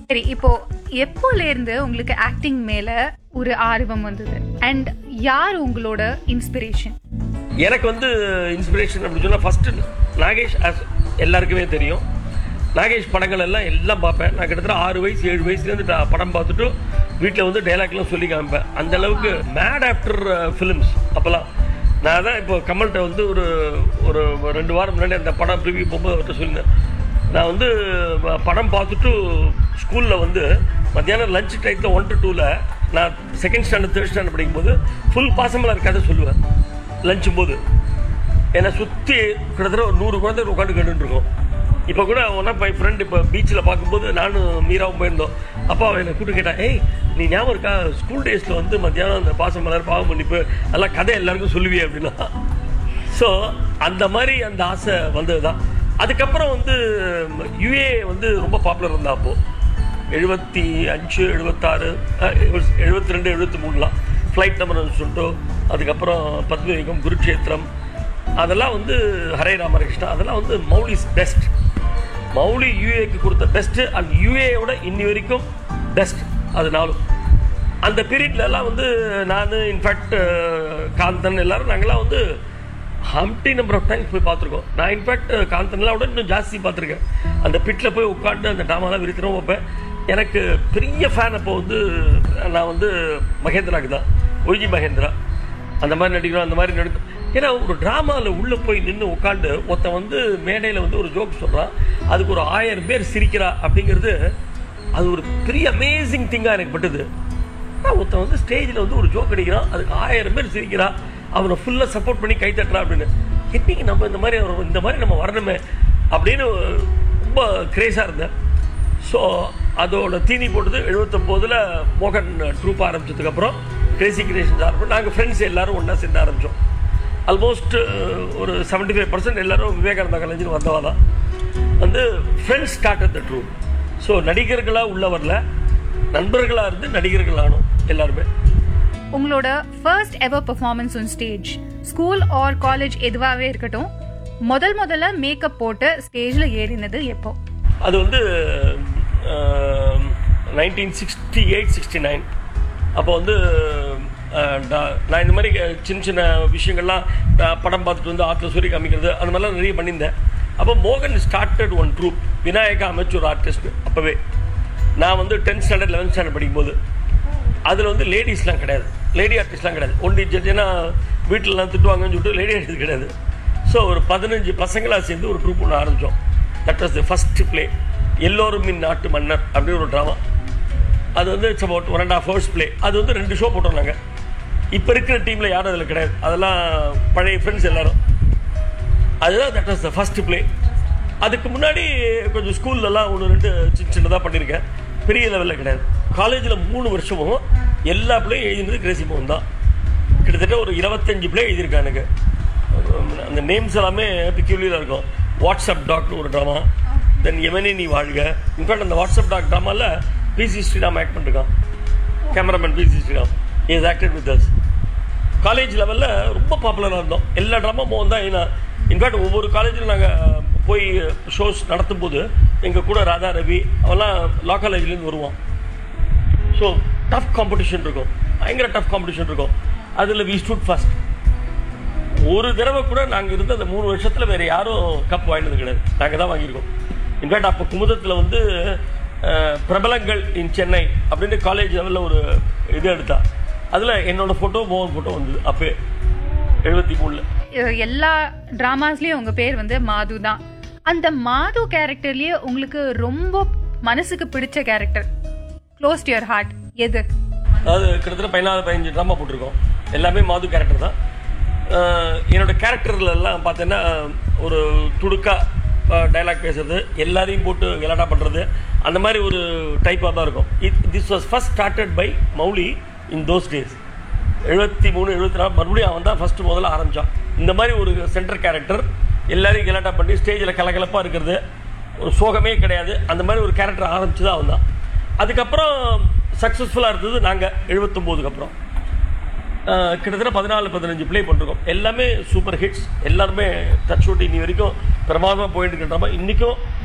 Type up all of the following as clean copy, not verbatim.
சரி, இப்போ எப்போல இருந்து உங்களுக்கு ஆக்டிங் மேல ஒரு ஆர்வம் வந்தது அண்ட் யார் உங்களோட இன்ஸ்பிரேஷன்? எனக்கு வந்து இன்ஸ்பிரேஷன் அப்படின்னு சொன்னால் ஃபர்ஸ்ட் நாகேஷ். எல்லாருக்குமே தெரியும் நாகேஷ் படங்கள் எல்லாம் பார்ப்பேன். நான் கிட்டத்தட்ட 6 வயசு 7 வயசுலேருந்து படம் பார்த்துட்டு வீட்டில் வந்து டைலாக்லாம் சொல்லி காமிப்பேன். அந்த அளவுக்கு மேட் ஆஃப்டர் ஃபிலிம்ஸ். அப்போல்லாம் நான் தான் இப்போ கமல்கிட்ட வந்து ஒரு 2 வாரம் முன்னாடி அந்த படம் ப்ரிவியூ போகும்போது அவர்கிட்ட சொல்லியிருந்தேன். நான் வந்து படம் பார்த்துட்டு ஸ்கூலில் வந்து மத்தியானம் லஞ்ச் டைத்தில் 1 to 2 நான் 2nd ஸ்டாண்டர்ட் 3rd ஸ்டாண்டர்ட் படிக்கும்போது ஃபுல் பாசமெல்லாம் இருக்காத சொல்லுவேன். லஞ்சும் போது என்னை சுற்றி கிட்டத்தட்ட ஒரு 100 குழந்தை உட்காந்து கேட்டுருக்கோம். இப்போ கூட ஒன் ஆஃப் மை ஃப்ரெண்ட் இப்போ பீச்சில் பார்க்கும்போது நானும் மீராவும் போயிருந்தோம். அப்பா அவன் என்னை கூப்பிட்டு கேட்டான், ஏய் நீ ஞாபகம் இருக்கா ஸ்கூல் டேஸில் வந்து மத்தியானம் அந்த பாசம் மலர் பாவம் பண்ணிப்பு எல்லாம் கதை எல்லாருக்கும் சொல்லுவியே அப்படின்னா. ஸோ அந்த மாதிரி அந்த ஆசை வந்தது தான். அதுக்கப்புறம் வந்து யுஏ வந்து ரொம்ப பாப்புலர் இருந்தா அப்போது 75 76 72 73 ஃப்ளைட் நம்பர் சொல்லிட்டு, அதுக்கப்புறம் பத்மயுகம், குருட்சேத்திரம், அதெல்லாம் வந்து ஹரே ராமகிருஷ்ணா, அதெல்லாம் வந்து மௌலிஸ் பெஸ்ட். மௌலி யூஏக்கு கொடுத்த பெஸ்ட் அண்ட் யூஏயோட இன்னி வரைக்கும் பெஸ்ட். அதனாலும் அந்த பீரியட்லலாம் வந்து நான் இன்ஃபேக்ட் காந்தன் எல்லாரும் நாங்கள்லாம் வந்து ஹம்டி நம்பர் ஆஃப் டைம்ஸ் போய் பார்த்துருக்கோம். நான் இன்ஃபேக்ட் காந்தன்லாம் விட இன்னும் ஜாஸ்தி பார்த்துருக்கேன். அந்த பிட்டில் போய் உட்காந்து அந்த ட்ராமாலாம் விரித்திரம் வைப்பேன். எனக்கு பெரிய ஃபேன் அப்போ வந்து நான் வந்து மகேந்திராவுக்கு தான், ஒய்ஜி மகேந்திரா. அந்த மாதிரி நடிக்கிறோம், அந்த மாதிரி நடிக்கும். ஏன்னா ஒரு ட்ராமாவில் உள்ளே போய் நின்று உட்காந்து ஒருத்தன் வந்து மேடையில் வந்து ஒரு ஜோக் சொல்கிறான், அதுக்கு ஒரு 1000 பேர் சிரிக்கிறா அப்படிங்கிறது அது ஒரு பெரிய அமேசிங் திங்காக எனக்கு பட்டுது. ஒருத்தன் வந்து ஸ்டேஜில் வந்து ஒரு ஜோக் அடிக்கிறான், அதுக்கு 1000 பேர் சிரிக்கிறா, அவனை ஃபுல்லாக சப்போர்ட் பண்ணி கை தட்டுறா அப்படின்னு. என்னைக்கு நம்ம இந்த மாதிரி நம்ம வரணுமே அப்படின்னு ரொம்ப கிரேஸாக இருந்தேன். ஸோ அதோட தீனி போட்டது 79 மோகன் ட்ரூப் ஆரம்பிச்சதுக்கப்புறம் கிரேசி கிரியேஷன்ஸ் ஆரம்பிச்சோம். நாங்கள் ஃப்ரெண்ட்ஸ் எல்லாரும் ஒன்றா சேர்ந்து ஆரம்பித்தோம். ஆல்மோஸ்ட் ஒரு 75% எல்லாரும் விவேகானந்தா காலேஜில் வந்தவா தான். வந்து friends start the troupe. So நடிகர்களாக உள்ள வரல, நண்பர்களாக இருந்து நடிகர்களானோம் எல்லாருமே. உங்களோட first ever performance on stage, school or college எதுவாகவே இருக்கட்டும், முதல்ல மேக்கப் போட்டு ஸ்டேஜில் ஏறினது எப்போ? அது வந்து 1968-69. அப்போ வந்து நான் இந்த மாதிரி சின்ன சின்ன விஷயங்கள்லாம் படம் பார்த்துட்டு வந்து ஆற்றுல சொல்லி காமிக்கிறது அந்த மாதிரிலாம் நிறைய பண்ணியிருந்தேன். அப்போ மோகன் started one troupe, Vinayaka amateur artist. அப்போவே நான் வந்து 10th ஸ்டாண்டர்ட் 11th ஸ்டாண்டர்ட் படிக்கும்போது அதில் வந்து லேடிஸ்லாம் கிடையாது, லேடி ஆர்டிஸ்ட்லாம் கிடையாது. Only judge. ஏன்னா வீட்டிலலாம் திட்டுவாங்கன்னு சொல்லிட்டு லேடி ஆர்டிஸ்ட் கிடையாது. ஸோ ஒரு 15 பசங்களாக சேர்ந்து ஒரு ட்ரூப் ஒன்று ஆரம்பித்தோம். That was the first play. எல்லோரும் மின் நாட்டு மன்னர் அப்படின்னு ஒரு ட்ராமா. அது வந்து இட்ஸ் அபவுட் 1.5 hours பிளே. அது வந்து 2 ஷோ போட்டோம் நாங்கள். இப்போ இருக்கிற டீமில் யாரும் அதில் கிடையாது, அதெல்லாம் பழைய ஃப்ரெண்ட்ஸ் எல்லாரும். அதுதான் that was the first play. அதுக்கு முன்னாடி கொஞ்சம் ஸ்கூல்லலாம் 1-2 சின்னதாக பண்ணியிருக்கேன், பெரிய லெவலில் கிடையாது. காலேஜில் 3 வருஷமும் எல்லா பிளேயும் எழுதினது கிரேசி மோகன் தான். கிட்டத்தட்ட ஒரு 25 பிளே எழுதியிருக்கேன் எனக்கு. அந்த நேம்ஸ் எல்லாமே பிக்யூலியராக இருக்கும். வாட்ஸ்அப் டாக்னு ஒரு ட்ராமா, தென் எவனே நீ வாழ்க. இன்ஃபேக்ட் அந்த வாட்ஸ்அப் டாக் ட்ராமாவில் பிசி ஸ்ரீராம் ஆக்ட் பண்ணிருக்கான், cameraman PC Sriram. Is acted with us. College லெவலில் ரொம்ப பாப்புலராக இருந்தோம். எல்லா ட்ராமா மோகன் தான். ஏன்னா இன்ஃபேக்ட் ஒவ்வொரு காலேஜில் நாங்கள் போய் ஷோஸ் நடத்தும் போது எங்கள் கூட ராதா ரவி அவெல்லாம் லா காலேஜ்லேருந்து வருவான். ஸோ டஃப் காம்படிஷன் இருக்கும், பயங்கர டஃப் காம்படிஷன் இருக்கும். அதில் வி ஸ்டூட் ஃபர்ஸ்ட். ஒரு தடவை கூட நாங்கள் இருந்த அந்த 3 வருஷத்தில் வேறு யாரும் கப் வாங்கினது கிடையாது, நாங்கள் தான் வாங்கியிருக்கோம். இன்ஃபேக்ட் அப்போ குமுதத்தில் வந்து பிரபலங்கள் இன் சென்னை அப்படின்னு காலேஜ் லெவலில் ஒரு இது எடுத்தா, அதில் என்னோட ஃபோட்டோ மோகன் ஃபோட்டோ வந்தது அப்போ 73. எல்லா டிராமாஸ்லயும் உங்க பேர் வந்து மாது தான். அந்த மாது கேரக்டர்லயே உங்களுக்கு ரொம்ப மனசுக்கு பிடிச்ச character, close to your heart எது? அதாவது கிட்டத்தட்ட 14-15 ட்ராமா போட்டிருக்கோம், எல்லாமே மாது கேரக்டர் தான். என்னோட கேரக்டர்ல எல்லாம் பார்த்தீங்கன்னா ஒரு துடுக்கா டைலாக் பேசுறது, எல்லாரையும் போட்டு விளையாட்டா பண்ணுறது, அந்த மாதிரி ஒரு டைப்பாக தான் இருக்கும். This was first started by Mouli in those days. 73 74 மறுபடியும் அவன் தான் ஃபர்ஸ்ட் முதல்ல ஆரம்பித்தான். இந்த மாதிரி ஒரு சென்டர் கேரக்டர், எல்லாரையும் விளையாட்டா பண்ணி ஸ்டேஜில் கலகலப்பாக இருக்கிறது, ஒரு சோகமே கிடையாது, அந்த மாதிரி ஒரு கேரக்டர் ஆரம்பிச்சு தான் அவன் தான். அதுக்கப்புறம் சக்ஸஸ்ஃபுல்லாக இருந்தது நாங்கள் 79க்கு அப்புறம். கிட்டத்தட்ட 14-15 பிளே பண்ணிருக்கோம், எல்லாமே சூப்பர் ஹிட்ஸ், எல்லாருமே டச் வுட் இன்னி வரைக்கும் பிரமாதமாக போயிட்டு இருக்கின்றமா. இன்றைக்கும்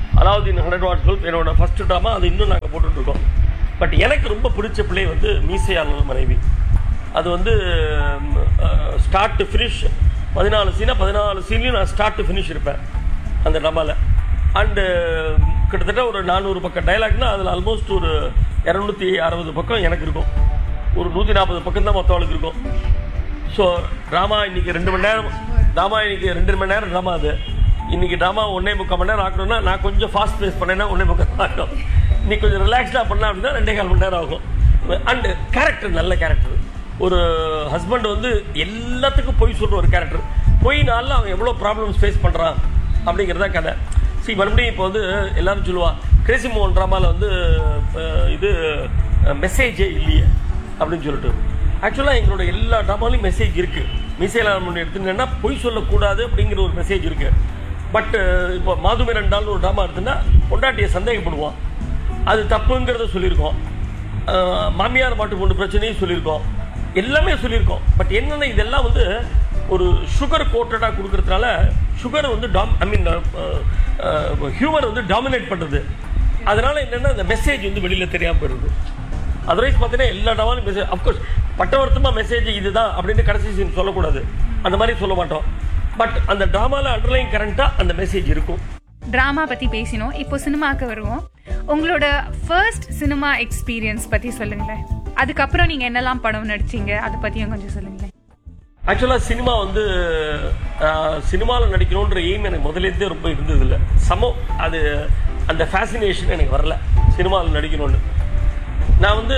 அலாவுதீன் 100 வாட்ஸ் பல்ப் என்னோட ஃபர்ஸ்ட் ட்ராமா, அது இன்னும் நாங்கள் போட்டுட்ருக்கோம். பட் எனக்கு ரொம்ப பிடிச்ச பிள்ளை வந்து மீசையாளர் மனைவி. அது வந்து ஸ்டார்ட் டு ஃபினிஷ் 14 சீனா, 14 சீன்லையும் நான் ஸ்டார்ட் டு ஃபினிஷ் இருப்பேன் அந்த ட்ராமாவில். அண்டு கிட்டத்தட்ட ஒரு 400 பக்கம் டைலாக்னா அதில் ஆல்மோஸ்ட் ஒரு 260 பக்கம் எனக்கு இருக்கும். ஒரு 140 பக்கம் தான் மொத்தவளுக்கு இருக்கும். ஸோ ட்ராமா இன்னைக்கு 2 மணி நேரம், ட்ராமா இன்னைக்கு 2 மணி நேரம் ட்ராமா. அது இன்னைக்கு ட்ராமா 1.25 மணி நேரம் ஆக்கணும்னா நான் கொஞ்சம் ஃபாஸ்ட் பேஸ் பண்ணேன்னா 1.25 ஆகும். இன்னைக்கு கொஞ்சம் ரிலாக்ஸ்டாக பண்ணேன் அப்படின்னா 2.25 மணி நேரம் ஆகும். அண்டு கேரக்டர் நல்ல கேரக்டர். ஒரு ஹஸ்பண்ட் வந்து எல்லாத்துக்கும் பொய் சொல்கிற ஒரு கேரக்டர். பொய்னால அவன் எவ்வளோ ப்ராப்ளம்ஸ் ஃபேஸ் பண்ணுறான் அப்படிங்கிறத கதை. மறுபடியும் இப்போ வந்து எல்லாரும் சொல்லுவா கிரேசி மோகன் ட்ராமாவில் வந்து இது மெசேஜே இல்லையே அப்படின்னு சொல்லிட்டு. ஆக்சுவலாக எங்களோட எல்லா ட்ராமாலையும் மெசேஜ் இருக்குது. மீசையில் எடுத்துட்டேன்னா பொய் சொல்லக்கூடாது அப்படிங்கிற ஒரு மெசேஜ் இருக்குது. பட் இப்போ மாதுமிரண்டால் ஒரு ட்ராமா எடுத்துன்னா பொண்டாட்டியை சந்தேகப்படுவோம், அது தப்புங்கிறத சொல்லியிருக்கோம். மாமியார் மாட்டு பொண்ணு பிரச்சனையும் சொல்லியிருக்கோம், எல்லாமே சொல்லியிருக்கோம். பட் என்னென்ன இதெல்லாம் வந்து ஒரு சுகர் கோட்டடாக கொடுக்கறதுனால சுகர் வந்து ஹியூமர் வந்து டாமினேட் பண்ணுறது. அதனால என்னென்னா அந்த மெசேஜ் வந்து வெளியில் தெரியாமல் போயிடுது. அதர்வைஸ் பார்த்தீங்கன்னா எல்லா ட்ராமாலும் மெசேஜ், அஃப்கோர்ஸ் பட்டவர்த்தமாக மெசேஜ் இதுதான் அப்படின்னு கடைசி சீன் சொல்லக்கூடாது, அந்த மாதிரி சொல்ல மாட்டோம். பட் அந்த ட்ராமாவில் அண்டர்லைன் கரண்ட்டாக அந்த மெசேஜ் இருக்கும். ட்ராமா பற்றி பேசினோம், இப்போ சினிமாவுக்கு வருவோம். உங்களோட ஃபர்ஸ்ட் சினிமா எக்ஸ்பீரியன்ஸ் பற்றி சொல்லுங்களேன். அதுக்கப்புறம் நீங்கள் என்னெல்லாம் படம் நடிச்சீங்க அதை பற்றியும் கொஞ்சம் சொல்லுங்களேன். ஆக்சுவலாக சினிமா வந்து சினிமாவில் நடிக்கணுன்ற எய்ம் எனக்கு முதலேருந்தே ரொம்ப இருந்தது இல்லை. அது அந்த ஃபேசினேஷன் எனக்கு வரல சினிமாவில் நடிக்கணும்னு. நான் வந்து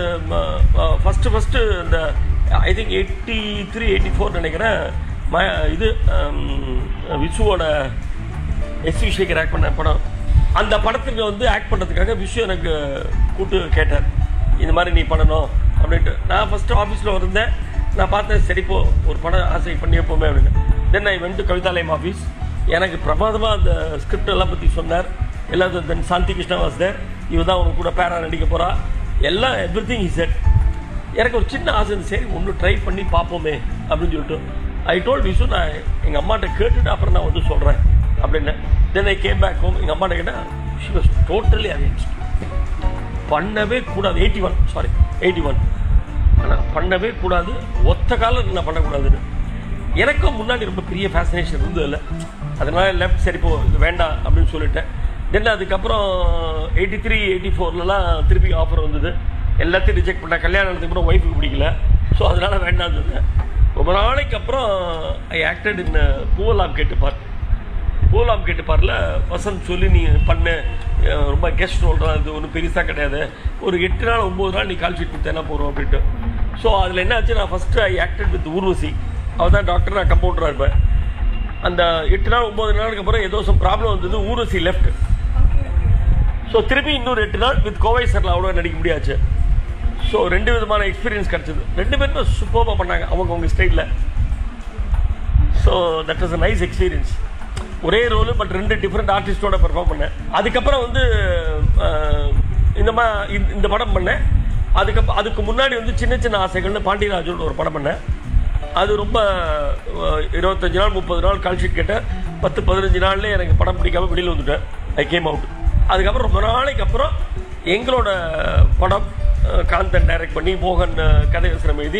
ஃபஸ்ட்டு இந்த ஐ திங்க் 83, 84 நினைக்கிறேன். இது விசுவோட எஸ்.வி. சேகர் ஆக்ட் பண்ண படம். அந்த படத்துக்கு வந்து ஆக்ட் பண்ணுறதுக்காக விசு எனக்கு கூப்பிட்டு கேட்டார், இந்த மாதிரி நீ பண்ணணும் அப்படின்ட்டு. நான் ஃபஸ்ட்டு ஆஃபீஸில் இருந்தேன். நான் பார்த்தேன், சரிப்போ ஒரு படம் ஆசை பண்ணி எப்போவுமே அப்படின்னு. தென் I went to Kavithalayam office. எனக்கு பிரமாதமாக அந்த ஸ்கிரிப்ட் எல்லாம் பற்றி சொன்னார். எல்லாத்தையும் தென் சாந்தி கிருஷ்ணா வாஸ் தேர். இவ தான் உனக்கு கூட பேரா நடிக்க போகிறா, எல்லாம் எவ்ரி திங் இஸ் செட். எனக்கு ஒரு சின்ன ஆசை, சரி ஒன்று ட்ரை பண்ணி பார்ப்போமே அப்படின்னு சொல்லிட்டு ஐ டோல்ட் விசு, நான் எங்கள் அம்மாட்ட கேட்டுட்டு அப்புறம் நான் வந்து சொல்கிறேன் அப்படின்னு. தென் ஐ கேம் பேக் ஹோம். எங்கள் அம்மாட்ட கேட்டேன், ஷி வாஸ் டோட்டலி அகேன்ஸ்ட். பண்ணவே கூடாது. 81 ஆனால் பண்ணவே கூடாது, ஒத்த காலம் நான் பண்ணக்கூடாதுன்னு. எனக்கும் முன்னாடி ரொம்ப பெரிய ஃபேசினேஷன் இருந்தது இல்லை, அதனால லெஃப்ட். சரி இப்போ இது வேண்டாம் அப்படின்னு சொல்லிட்டேன். தென் அதுக்கப்புறம் 83, 84லலாம் திருப்பி ஆஃபர் வந்தது. எல்லாத்தையும் ரிஜெக்ட் பண்ணேன். கல்யாணத்துக்கு அப்புறம் ஒய்ஃபுக்கு பிடிக்கல, ஸோ அதனால வேண்டாம்னு சொன்னேன். ரொம்ப நாளைக்கு அப்புறம் ஐ ஆக்டட் இன் பூவலாம் கேட்டுப்பார். பூவலாம் கேட்டுப்பாரில் வசந்த் சொல்லி நீ பண்ண ரொம்ப கெஸ்ட் சொல்கிறான், அது ஒன்றும் பெருசாக கிடையாது, ஒரு 8 நாள் 9 நாள் நீ கால் ஷீட் கொடுத்தேன்னா போகிறோம் அப்படின்ட்டு. ஸோ அதில் என்ன ஆச்சு, நான் first I acted with Urvashi. அவள் தான் டாக்டர், நான் கம்பவுண்டராக இருப்பேன். அந்த 8 நாள் 9 நாளுக்கு அப்புறம் ஏதோ சம் ப்ராப்ளம் வந்தது, ஊர்வசி லெஃப்ட். ஸோ திருப்பி இன்னொரு 8 நாள் வித் கோவை சார்ல அவ்வளோ நடிக்க முடியாச்சு. ஸோ 2 விதமான எக்ஸ்பீரியன்ஸ் கிடச்சிது. 2 பேருமே சூப்பராக பண்ணாங்க அவங்க ஸ்டைலில். So that was a nice experience. ஒரே ரோலு பட் 2 டிஃப்ரெண்ட் ஆர்டிஸ்டோட பெர்ஃபார்ம் பண்ணேன். அதுக்கப்புறம் வந்து இந்த படம் பண்ணேன். அதுக்கு முன்னாடி வந்து சின்ன சின்ன ஆசைகள்னு பாண்டியராஜோட ஒரு படம் பண்ணேன். அது ரொம்ப 25 நாள் 30 நாள் கால் ஷீட் கேட்டேன். 10-15 நாள்லேயே எனக்கு படம் பிடிக்காம வெளியில் வந்துட்டேன். I came out. அதுக்கப்புறம் ரொம்ப நாளைக்கு அப்புறம் எங்களோட படம் காந்தன் டைரக்ட் பண்ணி, மோகன் கதை வசனம் எழுதி,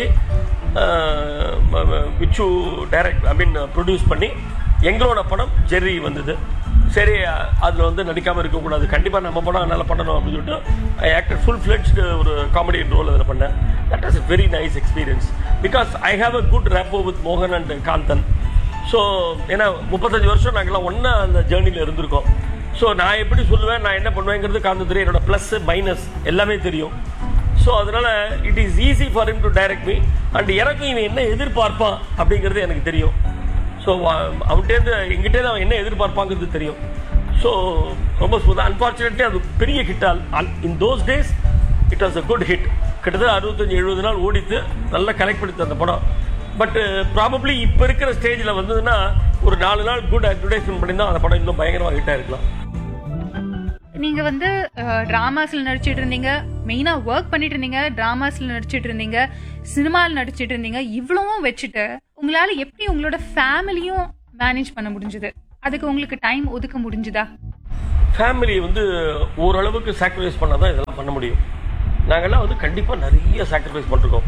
விச்சு ப்ரொடியூஸ் பண்ணி எங்களோட படம் ஜெர்ரி வந்தது. சரி அதில் வந்து நடிக்காமல் இருக்கக்கூடாது, கண்டிப்பாக நம்ம படம் நல்லா பண்ணணும் அப்படின்னு சொல்லிட்டு ஐ ஆக்டட் ஃபுல் ஃப்ளெட்ஜ்டு ஒரு காமெடி ரோல் அதில் பண்ணேன். That was a very nice experience because I have a good rapport with மோகன் அண்ட் காந்தன். ஸோ ஏன்னா 35 வருஷம் நாங்கள்லாம் ஒன்றா அந்த ஜேர்னியில் இருந்திருக்கோம். ஸோ நான் எப்படி சொல்லுவேன், நான் என்ன பண்ணுவேங்கிறது காந்தன் தெரியும், என்னோட ப்ளஸ் மைனஸ் எல்லாமே தெரியும். ஸோ அதனால் it is easy for him to direct me. And எனக்கும் இவன் என்ன எதிர்பார்ப்பான் அப்படிங்கிறது எனக்கு தெரியும். ஸோ அவன்கிட்டேருந்து எங்கிட்டேருந்து அவன் என்ன எதிர்பார்ப்பாங்கிறது தெரியும். ஸோ ரொம்ப ஸ்மூத்தாக. அன்ஃபார்ச்சுனேட்லி அது பெரிய ஹிட்டால் in those days it was a good hit. கிட்டத்தட்ட 65-70 நாள் ஓடித்து நல்லா கலெக்ட் பண்ணித்து அந்த படம். பட் ப்ராபப்ளி இப்போ இருக்கிற ஸ்டேஜில் வந்ததுன்னா ஒரு 4 நாள் குட் அட்வர்டைஸ்மெண்ட் பண்ணியிருந்தால் அந்த படம் இன்னும் பயங்கரமாக ஹிட்டாக இருக்கலாம். நீங்க வந்து டிராமாஸ்ல நடிச்சிட்டு இருந்தீங்க, மெயினா ஒர்க் பண்ணிட்டு இருந்தீங்க, டிராமாஸ்ல நடிச்சிட்டு இருந்தீங்க, சினிமாவில் நடிச்சிட்டு இருந்தீங்க. இவ்வளவும் வச்சுட்டு உங்களால எப்படி உங்களோட ஃபேமிலியும் மேனேஜ் பண்ண முடிஞ்சது? அதுக்கு உங்களுக்கு டைம் ஒதுக்க முடிஞ்சுதா? ஃபேமிலி வந்து ஓரளவுக்கு சாக்ரிஃபைஸ் பண்ணால் தான் இதெல்லாம் பண்ண முடியும். நாங்கள்லாம் வந்து கண்டிப்பாக நிறைய சாக்ரிஃபைஸ் பண்ணிருக்கோம்.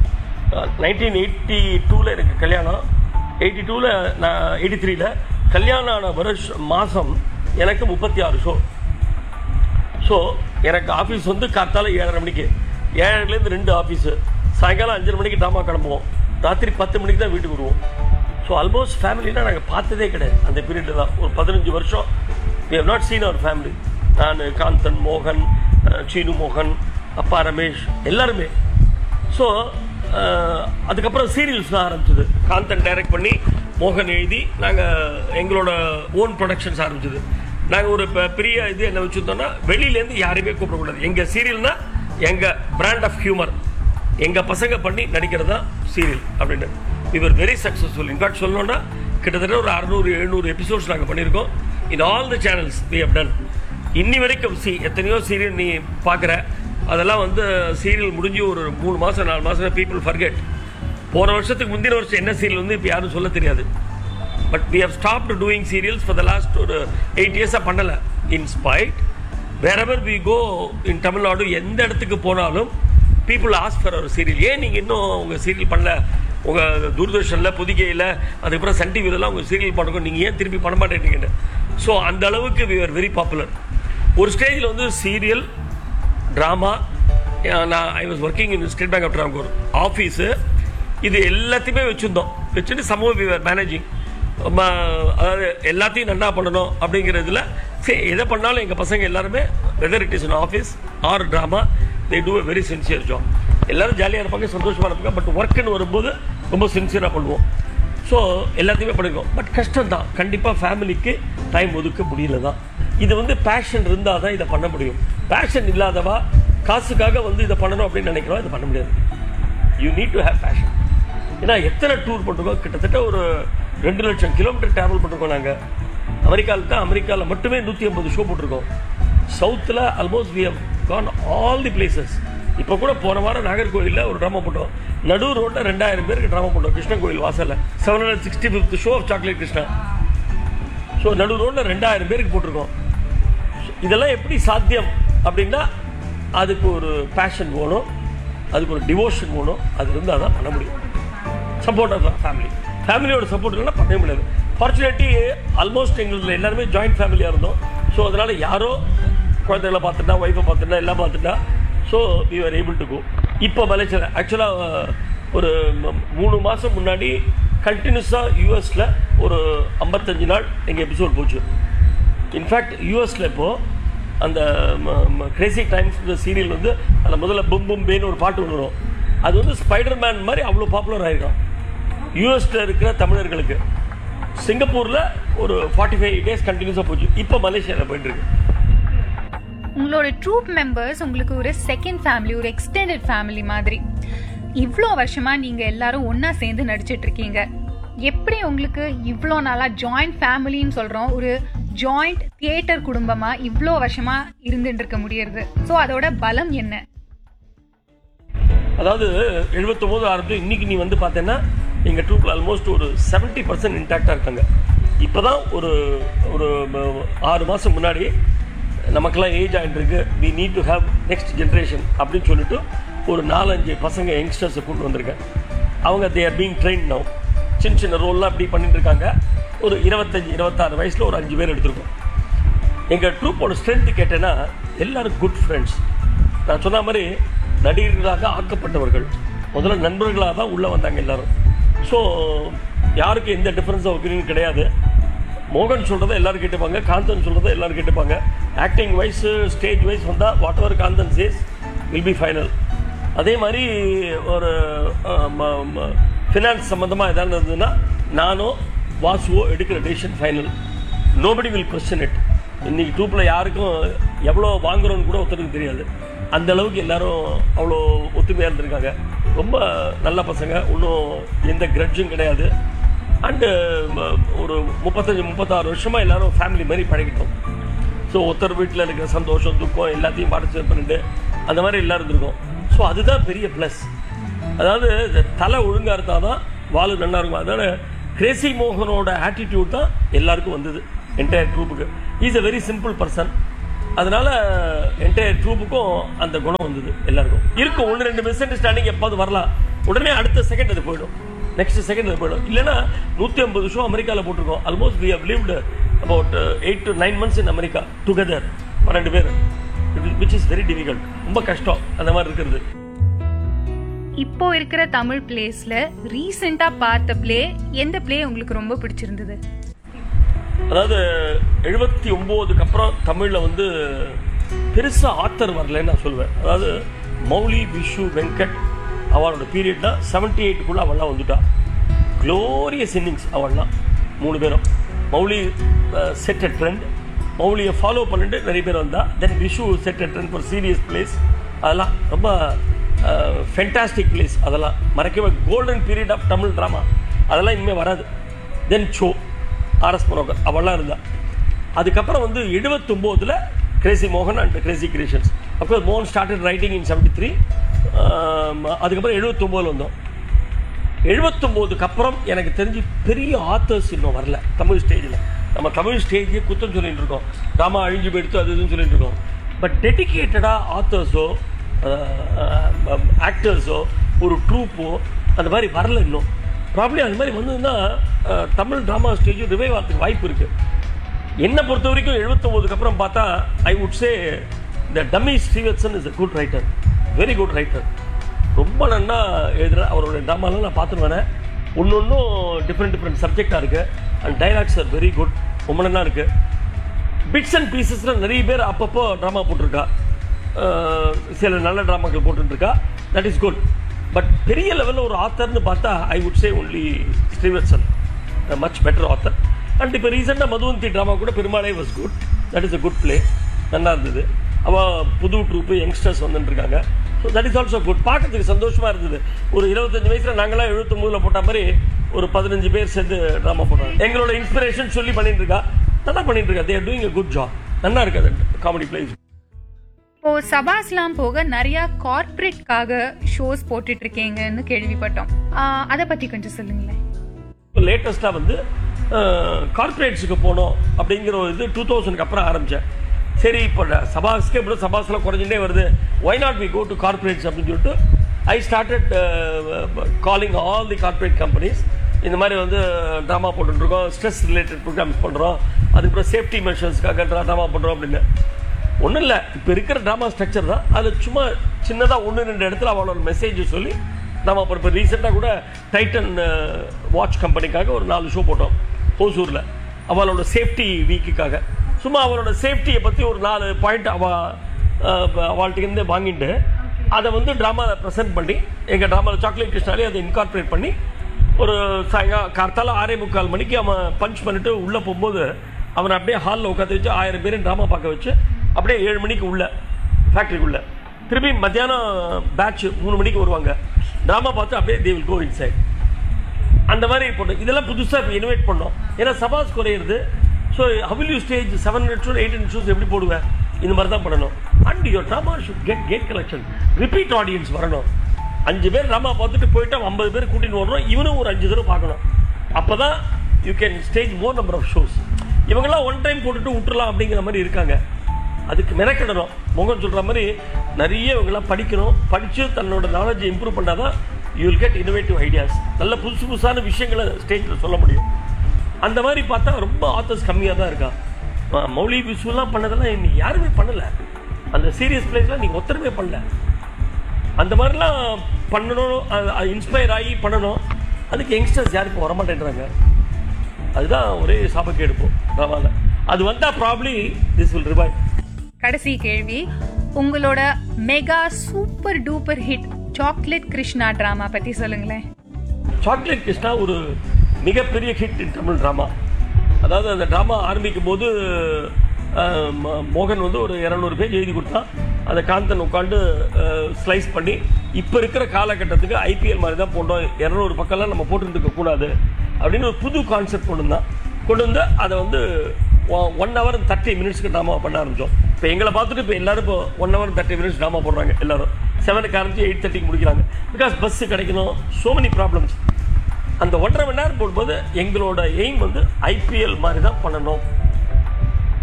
1982 எனக்கு கல்யாணம், 82 நான் 83 கல்யாணம் ஆன மாதம் எனக்கு 36 ஷோ. ஸோ எனக்கு ஆஃபீஸ் வந்து காத்தால 7:30 மணிக்கு, 7:30லேருந்து 2 ஆஃபீஸு, சாயங்காலம் 5:30 மணிக்கு ட்ராமா கிளம்புவோம், ராத்திரி 10 மணிக்கு தான் வீட்டுக்கு வருவோம். ஸோ ஆல்மோஸ்ட் ஃபேமிலினா நாங்கள் பார்த்ததே கிடையாது. அந்த பீரியடில் தான் ஒரு 15 வருஷம் we have not seen our family. நான், காந்தன், மோகன், சீனு மோகன், அப்பா ரமேஷ் எல்லாருமே. ஸோ அதுக்கப்புறம் சீரியல்ஸ்லாம் ஆரம்பிச்சது. காந்தன் டைரக்ட் பண்ணி, மோகன் எழுதி, நாங்கள் எங்களோட ஓன் ப்ரொடக்ஷன்ஸ் ஆரம்பிச்சது. நாங்கள் ஒரு பெரிய இது என்ன வச்சுருந்தோம்னா, வெளியிலேருந்து யாரையுமே கூப்பிடக்கூடாது. எங்கள் சீரியல்னா எங்கள் பிராண்ட் ஆஃப் ஹியூமர், எங்கள் பசங்க பண்ணி நடிக்கிறது தான் சீரியல் அப்படின்னு. we were very successful. In fact சொல்லணும்னா கிட்டத்தட்ட ஒரு 600-700 எபிசோட்ஸ் நாங்கள் பண்ணியிருக்கோம். in all the channels we have done. இன்னி வரைக்கும் எத்தனையோ சீரியல் நீ பார்க்குற, அதெல்லாம் வந்து சீரியல் முடிஞ்சு ஒரு 3 மாதம் 4 மாதம் பீப்புள் ஃபர்கெட். போன வருஷத்துக்கு முந்தின வருஷம் என்ன சீரியல் வந்து இப்போ யாரும் சொல்ல தெரியாது. But we have stopped doing serials for the last ஒரு 8 years பண்ணலை. in spite wherever we go in Tamil Nadu, எந்த இடத்துக்கு போனாலும் people ask for ஒரு சீரியல். ஏன் நீங்கள் இன்னும் உங்கள் சீரியல் பண்ணல, உங்கள் தூர்தர்ஷனில், புதிகையில், அதுக்கப்புறம் சன் டிவிலலாம் உங்கள் சீரியல் பண்ணுறோம், நீங்கள் ஏன் திருப்பி பண்ண மாட்டேங்கிறீங்க. ஸோ அந்த அளவுக்கு we were very popular. ஒரு ஸ்டேஜில் வந்து சீரியல், ட்ராமா, நான் I was working in state bank of ட்ராங்கூர் office, இது எல்லாத்தையுமே வச்சுட்டு சமூக we were managing. அதாவது எல்லாத்தையும் நன்னா பண்ணணும் அப்படிங்கிறதுல சரி எதை பண்ணாலும் எங்கள் பசங்க எல்லாருமே whether it is in office R drama, they do a very sincere job. எல்லாரும் ஜாலியாக இருப்பாங்க, சந்தோஷமாக இருப்பாங்க. பட் ஒர்க்குன்னு வரும்போது ரொம்ப சின்சியராக பண்ணுவோம். ஸோ எல்லாத்தையுமே பண்ணிக்குவோம். பட் கஷ்டம் தான், கண்டிப்பாக ஃபேமிலிக்கு டைம் ஒதுக்க முடியல தான். இது வந்து பேஷன் இருந்தால் தான் இதை பண்ண முடியும். பேஷன் இல்லாதவா காசுக்காக வந்து இதை பண்ணணும் அப்படின்னு நினைக்கிறோம், இதை பண்ண முடியாது. You need to have fashion. ஏன்னா எத்தனை டூர் பண்ணிருக்கோம், கிட்டத்தட்ட ஒரு 2 லட்சம் கிலோமீட்டர் ட்ராவல் பண்ணிருக்கோம். நாங்கள் அமெரிக்காவில் மட்டுமே 150 ஷோ போட்டிருக்கோம். சவுத்தில் almost we have gone all the places. இப்போ கூட போன வாரம் நாகர்கோவிலில் ஒரு ட்ராமா போட்டோம். நடு ரோட்டில் 2000 பேருக்கு ட்ராமா போட்டோம். கிருஷ்ணன் கோயில் வாசலில் 765th show of chocolate Krishna. So நடு ரோட்டில் 2000 பேருக்கு போட்டிருக்கோம். இதெல்லாம் எப்படி சாத்தியம் அப்படின்னா, அதுக்கு ஒரு பேஷன் வேணும், அதுக்கு ஒரு டிவோஷன் வேணும். அது இருந்தால் தான் பண்ண முடியும். சப்போர்ட் ஆஃப் ஃபேமிலியோட சப்போர்ட் இல்லைன்னா பண்ணவே முடியாது. ஃபார்ச்சுனேட்லி ஆல்மோஸ்ட் எங்களுக்கு எல்லாருமே ஜாயிண்ட் ஃபேமிலியாக இருந்தோம். ஸோ அதனால் யாரோ குழந்தைகளை பார்த்துட்டா, ஒய்ஃபை பார்த்துட்டா, எல்லாம் பார்த்துட்டா, so we are able to go. இப்போ மலேசியா ஆக்சுவலாக ஒரு 3 மாதம் முன்னாடி கண்டினியூஸாக யூஎஸில் ஒரு 55 நாள் எங்கள் எபிசோட் போச்சு. இன்ஃபேக்ட் யூஎஸில் இப்போது அந்த கிரேசி டைம்ஸ் சீரியல் வந்து அதில் முதல்ல பும் பும் பேன்னு ஒரு பாட்டு ஒன்று வரும். அது வந்து ஸ்பைடர் மேன் மாதிரி அவ்வளோ பாப்புலர் ஆகிருக்கான் யூஎஸில் இருக்கிற தமிழர்களுக்கு. சிங்கப்பூரில் ஒரு 45 days கண்டினியூஸாக போச்சு. இப்போ மலேசியாவில் போயிட்டுருக்கு. உங்களோட ட்ரூப் மெம்பர்ஸ் உங்களுக்கு ஒரு செகண்ட் ஃபேமிலி, ஒரு எக்ஸ்டெண்டட் ஃபேமிலி மாதிரி. இவ்வளோ வருஷமா நீங்க எல்லாரும் ஒன்னா சேர்ந்து நடிச்சிட்டு இருக்கீங்க. எப்படி உங்களுக்கு இவ்வளோ நாளா ஜாயிண்ட் ஃபேமிலின்னு சொல்றோம், ஒரு ஜாயிண்ட் தியேட்டர் குடும்பமா இவ்வளோ வருஷமா இருந்துட்டு இருக்க முடியுது? ஸோ அதோட பலம் என்ன? அதாவது 79 ஆரம்பிச்சு இன்னைக்கு நீ வந்து பார்த்தேன்னா எங்கள் ட்ரூப்பில் ஆல்மோஸ்ட் ஒரு 70% இன்டாக்டாக இருக்காங்க. இப்போ தான் ஒரு 6 மாதம் முன்னாடி நமக்கெல்லாம் ஏஜ் ஆகிட்டு இருக்கு, we need to have next generation அப்படின்னு சொல்லிட்டு ஒரு 4-5 பசங்க யங்ஸ்டர்ஸை கூட்டு வந்திருக்கேன். அவங்க they are being train now. சின்ன ரோல்லாம் அப்படி பண்ணிட்டு இருக்காங்க. ஒரு 25-26 வயசில் ஒரு 5 பேர் எடுத்திருக்கோம். எங்கள் ட்ரூப்போட ஸ்ட்ரென்த்து கேட்டேன்னா எல்லாரும் குட் ஃப்ரெண்ட்ஸ். நான் சொன்ன மாதிரி நடிகர்களாக ஆக்கப்பட்டவர்கள், முதல்ல நண்பர்களாக தான் உள்ளே வந்தாங்க எல்லாரும். ஸோ யாருக்கும் எந்த டிஃப்ரென்ஸ் ஆஃப் ஒப்பீனியன் கிடையாது. மோகன் சொல்கிறத எல்லோரும் கேட்டுப்பாங்க, காந்தன் சொல்கிறத எல்லோரும் கேட்டுப்பாங்க. ஆக்டிங் வைஸ், ஸ்டேஜ் வைஸ் வந்தால் what ever Kanthan chase will be final. அதே மாதிரி ஒரு ஃபினான்ஸ் சம்மந்தமாக எதாவது இருந்ததுன்னா நானோ வாசுவோ எடுக்கிற decision final. Nobody will question it. இன்றைக்கி ட்ரூப்பில் யாருக்கும் எவ்வளோ வாங்குறோன்னு கூட ஒருத்தருக்கு தெரியாது. அந்த அளவுக்கு எல்லாரும் அவ்வளோ ஒத்துமையாக இருந்திருக்காங்க. ரொம்ப நல்ல பசங்க, இன்னும் எந்த கிரட்ஜும் கிடையாது. அண்டு ஒரு 35-36 வருஷமாக எல்லாரும் ஃபேமிலி மாதிரி பழகிட்டோம். ஸோ ஒருத்தர் வீட்டில் இருக்கிற சந்தோஷம், துக்கம் எல்லாத்தையும் பார்ட்டிசிபேட் பண்ணிட்டு அந்த மாதிரி எல்லோரும் இருந்திருக்கோம். ஸோ அதுதான் பெரிய ப்ளஸ். அதாவது தலை ஒழுங்காக இருந்தால் தான் வாழு நல்லா இருக்கும். அதனால் கிரேசி மோகனோட ஆட்டிடியூட் தான் எல்லாருக்கும் வந்தது, entire ட்ரூப்புக்கு. Is a very simple person. அதனால என்டையர் ட்ரூப்புக்கும் அந்த குணம் வந்தது. எல்லாருக்கும் இருக்கும் 1-2 மிஸ் அண்டர்ஸ்டாண்டிங் எப்பாவது வரலாம், உடனே அடுத்த செகண்ட் அது போயிடும், நெக்ஸ்ட் செகண்ட் அது போயிடும். இல்லைன்னா 150 ஷோ அமெரிக்காவில் போட்டிருக்கோம். Almost we have lived about 8 to 9 months in America together 12 பேர், விச் இஸ் வெரி டிஃபிகல்ட். ரொம்ப கஷ்டம் அந்த மாதிரி இருக்கிறது. இப்போ இருக்கிற தமிழ் பிளேஸ்ல ரீசெண்டா பார்த்த பிளே எந்த பிளே உங்களுக்கு ரொம்ப பிடிச்சிருந்தது? அதாவது 79க்கு அப்புறம் தமிழில் வந்து பெருசாக ஆத்தர் வரலன்னு நான் சொல்லுவேன். அதாவது மௌலி, விஷு, வெங்கட் அவளோட பீரியட்னா 78க்குள்ள அவள்லாம் வந்துட்டா. க்ளோரியஸ் இன்னிங்ஸ் அவள்லாம் 3 பேரும். Mouli set a trend, மௌலியை follow பண்ணிட்டு நிறைய பேர் வந்தா. தென் Vishu set a trend for serious place. அதெல்லாம் ரொம்ப ஃபென்டாஸ்டிக் பிளேஸ். அதெல்லாம் மறக்கவே golden period of Tamil drama. அதெல்லாம் இனிமேல் வராது. தென் ஷோ ஆர்எஸ் மனோகர் அவெல்லாம் இருந்தா. அதுக்கப்புறம் வந்து 79ல் கிரேசி மோகன் அண்ட் கிரேசி கிரியேஷன்ஸ். அப்கோர்ஸ் மோகன் ஸ்டார்டட் ரைட்டிங் இன் 73. அதுக்கப்புறம் 79ல் வந்தோம். 79க்கு அப்புறம் எனக்கு தெரிஞ்சு பெரிய ஆத்தர்ஸ் இன்னும் வரல தமிழ் ஸ்டேஜில். நம்ம தமிழ் ஸ்டேஜே குத்தம் சொல்லிட்டு இருக்கோம், ட்ராமா அழிஞ்சு போயிடுத்து அது இதுன்னு சொல்லிட்டு இருக்கோம். பட் டெடிக்கேட்டடாக ஆத்தர்ஸோ ஆக்டர்ஸோ ஒரு ட்ரூப்போ அந்த மாதிரி வரல இன்னும். ப்ராப்ளம் அது மாதிரி வந்ததுன்னா தமிழ் ட்ராமா ஸ்டேஜ் ரிவைவ் ஆகிறதுக்கு வாய்ப்பு இருக்குது. என்னை பொறுத்த வரைக்கும் 79க்கு அப்புறம் பார்த்தா I would say the dummy Srivatsan is a good writer, very good writer. ரொம்ப நன்னா எழுதுகிற அவரோட ட்ராமாலாம் நான் பார்த்துட்டு வரேன். ஒன்றும் டிஃப்ரெண்ட் சப்ஜெக்டாக இருக்குது. And dialogues are very good, ரொம்ப நல்லா இருக்குது. பிட்ஸ் அண்ட் பீசஸில் நிறைய பேர் அப்பப்போ ட்ராமா போட்டிருக்கா, சில நல்ல ட்ராமாக்கள் போட்டுருக்கா. That is good. பட் பெரிய லெவலில் ஒரு ஆத்தர்னு பார்த்தா I would say only Srivatsan, much better author. And இப்போ ரீசெண்டாக மதுவந்தி ட்ராமா கூட பெருமாளே was good. That is a good play, நல்லா இருந்தது. அவள் புது ட்ரூப்பு யங்ஸ்டர்ஸ் வந்துட்டுருக்காங்க. So that is also good. பார்க்கறதுக்கு சந்தோஷமாக இருந்தது. ஒரு 25 வயசில் நாங்களாம் 79ல் போட்ட மாதிரி ஒரு 15 பேர் சேர்ந்து ட்ராமா போடுறாங்க. எங்களோட இன்ஸ்பிரேஷன் சொல்லி பண்ணிட்டு இருக்கா, நல்லா பண்ணிட்டு இருக்கா. They're doing a good job. நல்லா இருக்காது காமெடி பிளேஸ். இப்போ சபாஸ்லாம் போக நிறைய கார்ப்பரேட்காக ஷோஸ் போட்டுட்டு இருக்கீங்கன்னு கேள்விப்பட்டோம். அதை பத்தி கொஞ்சம் சொல்லுங்களேன். இப்போ லேட்டஸ்டாக வந்து கார்ப்பரேட்ஸுக்கு போனோம் அப்படிங்கிற ஒரு இது 2000க்கு அப்புறம் ஆரம்பித்தேன். சரி இப்போ சபாஸ்க்கே இப்படி சபாஸ்லாம் குறைஞ்சிட்டே வருது, Y not we go to corporates அப்படின்னு சொல்லிட்டு I started calling all the corporate companies. இந்த மாதிரி வந்து ட்ராமா போட்டுருக்கோம், ஸ்ட்ரெஸ் ரிலேட்டட் ப்ரோக்ராம்ஸ் பண்ணுறோம், அதுக்கப்புறம் சேஃப்டி மெஷர்ஸ்க்காக ட்ராமா பண்ணுறோம் அப்படின்னு. ஒன்றும் இல்லை, இப்போ இருக்கிற ட்ராமா ஸ்ட்ரக்சர் தான். அதில் சும்மா சின்னதாக 1-2 இடத்துல அவளோட மெசேஜ் சொல்லி ட்ராமா போகிறோம். இப்போ ரீசெண்டாக கூட டைட்டன் வாட்ச் கம்பெனிக்காக ஒரு 4 ஷோ போட்டோம் ஓசூரில், அவளோட சேஃப்டி வீக்குக்காக. சும்மா அவளோட சேஃப்டியை பற்றி ஒரு 4 பாயிண்ட் அவள்கிட்டருந்து வாங்கிட்டு அதை வந்து ட்ராமாவில் ப்ரெசென்ட் பண்ணி எங்கள் ட்ராமாவில் சாக்லேட் கிருஷ்ணாலே அதை இன்கார்பரேட் பண்ணி ஒரு கார்த்தால 6:45 மணிக்கு அவன் பஞ்ச் பண்ணிட்டு உள்ளே போகும்போது அவனை அப்படியே ஹாலில் உட்காந்து வச்சு 1000 பேரும் ட்ராமா பார்க்க வச்சு அப்படியே 7 மணிக்கு உள்ள ஃபேக்ட்ரிக்குள்ளே திருப்பி மத்தியானம் பேட்ச் 3 மணிக்கு வருவாங்க. ட்ராமா பார்த்து அப்படியே தே வில் கோ இன்சைட். அந்த மாதிரி போட்டோம். இதெல்லாம் புதுசாக இப்போ இன்வைட் பண்ணோம். ஏன்னா சபாஸ் குறையிறது. So ஹவில் you stage 700 shows 800 shows எப்படி போடுவேன்? இந்த மாதிரி தான் பண்ணணும். And your drama should gate collection, repeat audience வரணும். 5 பேர் ட்ராமா பார்த்துட்டு போயிட்டு 50 பேர் கூட்டின்னு வரணும். இவனும் ஒரு 5 தடவை பார்க்கணும். அப்போ தான் you can stage more number of shows. இவங்கெல்லாம் ஒன் டைம் போட்டுட்டு விட்டுறலாம் அப்படிங்கிற மாதிரி இருக்காங்க. அதுக்கு மெனக்கிடணும். மோகன் சொல்கிற மாதிரி நிறைய இவங்கெல்லாம் படிக்கணும். படித்து தன்னோட நாலேஜை இம்ப்ரூவ் பண்ணால் தான் you will get innovative ideas. நல்ல புதுசான விஷயங்களை ஸ்டேஜில் சொல்ல முடியும். அந்த மாதிரி பார்த்தா ரொம்ப ஆத்தர்ஸ் கம்மியாக தான் இருக்கா. மௌலி விஷுலாம் பண்ணதெல்லாம் இன்னைக்கு யாருமே பண்ணலை. அந்த சீரியஸ் பிளேஸ்லாம் நீங்கள் ஒருத்தருமே பண்ணல. அந்த மாதிரிலாம் பண்ணணும், இன்ஸ்பயர் ஆகி பண்ணணும். அதுக்கு யங்ஸ்டர்ஸ் யாருக்கும் வரமாட்டேன்றாங்க. அதுதான் ஒரே சாபக்கு எடுப்போம் ட்ராமாவில். அது வந்தால் ப்ராப்ளி திஸ் வில் ரிவைவ். கடைசி கேள்வி, உங்களோட mega super duper hit chocolate Krishna drama பற்றி சொல்லுங்களேன். சாக்லேட் கிருஷ்ணா ஒரு மிகப்பெரிய ஹிட் இன் தமிழ் ட்ராமா. அதாவது அந்த ட்ராமா ஆரம்பிக்கும் போது மோகன் வந்து ஒரு 200 பேஜ் எழுதி கொடுத்தான். அதை காந்தன் உட்காந்து ஸ்லைஸ் பண்ணி இப்போ இருக்கிற காலகட்டத்துக்கு ஐபிஎல் மாதிரி தான் போட்டோம், 200 பக்கம்லாம் நம்ம போட்டுருந்துக்க கூடாது அப்படின்னு ஒரு புது கான்செப்ட் கொண்டு வந்து அதை வந்து 1 hour and 30 minutes ட்ராமா பண்ண ஆரம்பித்தோம். இப்போ எங்களை பார்த்துட்டு இப்போ எல்லாரும் இப்போ 1 hour and 30 minutes ட்ராமா போடுறாங்க. எல்லாரும் 7க்கு ஆரம்பிச்சு 8:30 முடிக்கிறாங்க. பிகாஸ் பஸ்ஸு கிடைக்கணும், சோ மெனி ப்ராப்ளம்ஸ். அந்த 1.5 மணி நேரம் போடும்போது எங்களோட எய்ம் வந்து ஐபிஎல் மாதிரி தான் பண்ணணும்.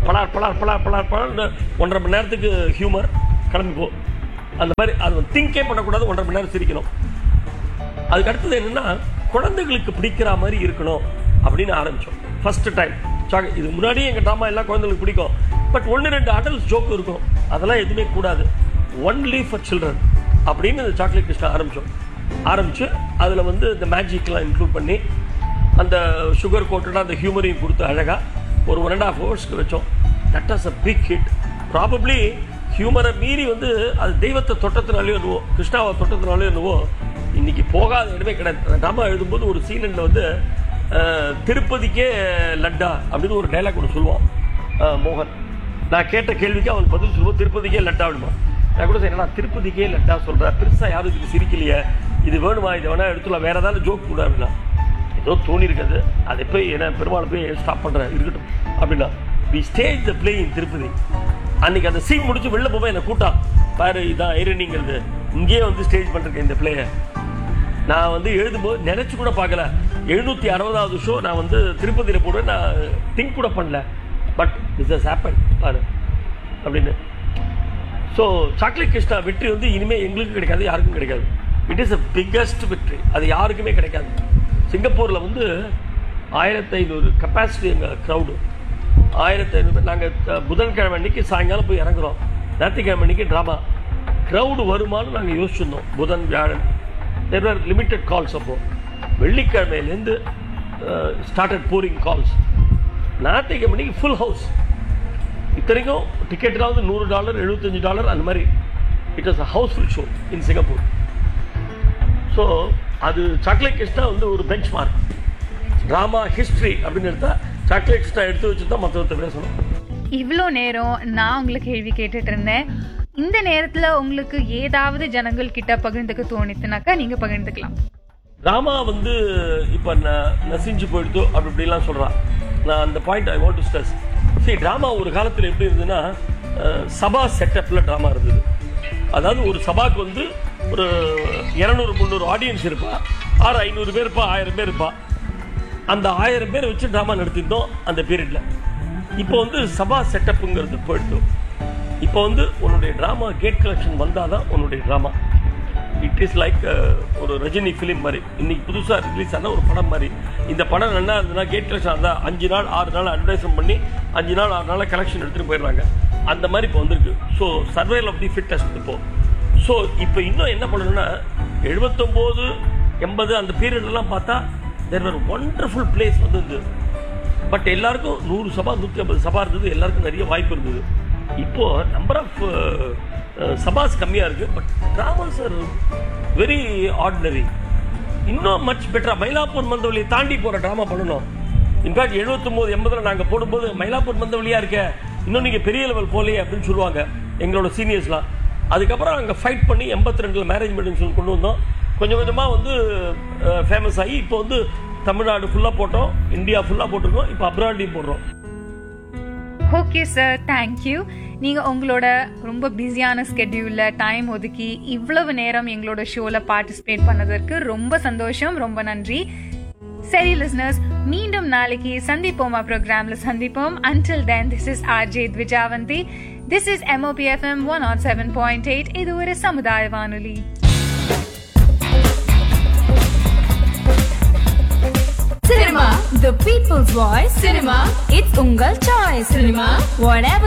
பலார் பலார் பலார் பலார் பலார் 1.5 மணி நேரத்துக்கு ஹியூமர் கிளம்பிப்போ. அந்த மாதிரி அது திங்கே பண்ணக்கூடாது, 1.5 மணி நேரம் சிரிக்கணும். அதுக்கு அடுத்தது என்னென்னா குழந்தைகளுக்கு பிடிக்கிற மாதிரி இருக்கணும் அப்படின்னு ஆரம்பித்தோம் ஃபஸ்ட்டு டைம். இது முன்னாடியே எங்கள் ட்ராமா எல்லாம் குழந்தைகளுக்கு பிடிக்கும், பட் 1-2 அடல்ட்ஸ் ஜோக் இருக்கும், அதெல்லாம் எதுவுமே கூடாது, ஒன்லி ஃபார் சில்ட்ரன் அப்படின்னு இந்த சாக்லேட் கிருஷ்ணா ஆரம்பித்து அதில் வந்து இந்த மேஜிக்லாம் இன்க்ளூட் பண்ணி அந்த சுகர் கோட்டடாக அந்த ஹியூமரையும் கொடுத்து அழகாக ஒரு 1.5 ஹவர்ஸ்க்கு வச்சோம். That was a big hit. Probably ஹியூமரை மீறி வந்து அது தெய்வத்தை தொட்டத்தினாலேயோ என்னவோ, கிருஷ்ணாவை தொட்டத்தினாலேயோ என்னவோ இன்னைக்கு போகாத இடமே கிடையாது. ட்ராமா எழுதும்போது ஒரு சீனில் வந்து திருப்பதிக்கே லட்டா அப்படின்னு ஒரு டைலாக் ஒன்று சொல்லுவான் மோகன். நான் கேட்ட கேள்விக்கு அவன் பதில் சொல்லுவோம், திருப்பதிக்கே லட்டா விடுமா. நான் கூட சரி, நான் திருப்பதிக்கே லட்டா சொல்கிறேன், பெருசாக யாரும் இதுக்கு சிரிக்கலையே, இது வேணுமா, இதை வேணா எடுத்துலாம், வேறு ஏதாவது ஜோக் கூட அப்படின்னா ஏதோ தோணி இருக்காது, அதை போய் என்ன பெருமாள் போய் ஸ்டாப் பண்ணுறேன் இருக்கட்டும் அப்படின்னா we stage the play in Tirupati. அன்றைக்கி அந்த சீன் முடிச்சு வெளில போவேன், என்னை கூட்டான் பாரு இதான் ஐரனிங்கிறது, இங்கேயே வந்து ஸ்டேஜ் பண்ணுறேன் இந்த பிளேயை. நான் வந்து எழுதும்போது நினச்சி கூட பார்க்கல 760வது ஷோ நான் வந்து திருப்பதியில் போடுவேன், நான் திங்க் கூட பண்ணல, பட் திஸ் ஹஸ் ஹேப்பன் பாரு அப்படின்னு. ஸோ சாக்லேட் கிருஷ்ணா வெற்றி வந்து இனிமேல் எங்களுக்கும் கிடைக்காது, யாருக்கும் கிடைக்காது. இட் இஸ் அ பிக்கஸ்ட் வெற்றி, அது யாருக்குமே கிடைக்காது. சிங்கப்பூரில் வந்து 1500 கெப்பாசிட்டி எங்கள் க்ரௌடு, 1500 பேர். நாங்கள் புதன்கிழமை அன்னைக்கு சாயங்காலம் போய் இறங்குறோம், ஞாயிற்றுக்கிழமை அன்னைக்கு ட்ராமா. க்ரௌடு வருமானு நாங்கள் யோசிச்சிருந்தோம். புதன் வியாழன் தேர் ஆர் லிமிட்டட் கால்ஸ். அப்போது வெள்ளிக்கிழமையிலேருந்து ஸ்டார்டட் போரிங் கால்ஸ். ஞாயிற்றுக்கிழமை மணிக்கு ஃபுல் ஹவுஸ். இத்தனைக்கும் டிக்கெட்லாம் வந்து $100 $75 அந்த மாதிரி. It was a Housefull show in Singapore. So அது சாக்லேட் கிருஷ்ணா வந்து ஒரு பெஞ்ச் மார்க். ட்ராமா ஹிஸ்ட்ரி அப்படின்னு எடுத்தால் சாக்லேட் கிருஷ்ணா எடுத்து வச்சு தான் மற்றவர்கிட்ட பேசணும். இவ்வளோ நேரம் நான் உங்களுக்கு கேள்வி கேட்டுட்டு இருந்தேன். இந்த நேரத்தில் உங்களுக்கு ஏதாவது ஜனங்கள் கிட்ட பகிர்ந்துக்க தோணித்துனாக்கா நீங்கள் பகிர்ந்துக்கலாம். ட்ராமா வந்து இப்போ நசிஞ்சு போயிடுதோ அப்படி இப்படிலாம் சொல்கிறான். நான் அந்த point I want to stress. சரி, ட்ராமா ஒரு காலத்தில் எப்படி இருந்ததுன்னா சபா செட்டப்பில் ட்ராமா இருந்தது. அதாவது ஒரு சபாவுக்கு வந்து ஒரு 200-300 ஆடியன்ஸ் இருப்பா, 500 பேர் இருப்பா, 1000 பேர் இருப்பா. அந்த 1000 பேர் வச்சு ட்ராமா நடத்திருந்தோம் அந்த பீரியடில். இப்போ வந்து சபா செட்டப்புங்கிறது போயிடுதோம். இப்போ வந்து உன்னுடைய ட்ராமா கேட் கலெக்ஷன் வந்தால் தான் உன்னுடைய ட்ராமா. இட் இஸ் லைக் ஒரு ரஜினி ஃபிலிம் மாதிரி. இன்னைக்கு புதுசாக ரிலீஸ் ஆன ஒரு படம் மாதிரி. இந்த படம் நல்லா இருந்ததுன்னா கேட் கலெக்ஷன் இருந்தால் 5 நாள் 6 நாள் அட்வர்டைஸ்மெண்ட் பண்ணி 5 நாள் 6 நாள் கலெக்ஷன் எடுத்துகிட்டு போயிடுறாங்க. அந்த மாதிரி இப்போ வந்திருக்கு. So survival of the fittest இப்போ. ஸோ இப்போ இன்னும் என்ன பண்ணணும்னா 79 80 அந்த பீரியட்லாம் பார்த்தா தேர் ஆர் ஒண்டர்ஃபுல் பிளேஸ் வந்து. பட் எல்லாருக்கும் 100 சபா 150 சபா இருந்தது, எல்லாருக்கும் நிறைய வாய்ப்பு இருந்தது. இப்போ நம்பர் ஆஃப் சபாஸ் கம்மியாக இருக்குது, but dramas are very ordinary. இன்னும் மச் பெட்டரா மயிலாப்பூர் மந்தவழியை தாண்டி போகிற ட்ராமா பண்ணணும். இன்ஃபேக்ட் 79 80 நாங்கள் போடும்போது மயிலாப்பூர் மந்தவழியாக இருக்க, இன்னும் நீங்கள் பெரிய லெவல் போகலையே அப்படின்னு சொல்லுவாங்க எங்களோட சீனியர்ஸ்லாம். அதுக்கப்புறம் அங்கே ஃபைட் பண்ணி 82 மேரேஜ் மீட்டிங் சொல்லி கொண்டு வந்தோம். கொஞ்சம் கொஞ்சமாக வந்து ஃபேமஸ் ஆகி இப்போ வந்து தமிழ்நாடு ஃபுல்லாக போட்டோம், இந்தியா ஃபுல்லாக போட்டிருக்கோம், இப்போ அப்ராட்லையும் போடுறோம். Okay sir, thank you. நீங்கள் உங்களோட ரொம்ப பிஸியான ஸ்கெட்யூலில் டைம் ஒதுக்கி இவ்வளவு நேரம் எங்களோட ஷோவில் பார்ட்டிசிபேட் பண்ணதற்கு ரொம்ப சந்தோஷம், ரொம்ப நன்றி. சரி லிசனர்ஸ், மீண்டும் நாளைக்கு சந்திப்போமா ப்ரோக்ராமில் சந்திப்போம். Until then, this is RJ Dwijavanti. This is MOPFM 107.8. இது ஒரு சமுதாய வானொலி. Cinema, the people's voice. Cinema, it's ungal choice. Cinema, whatever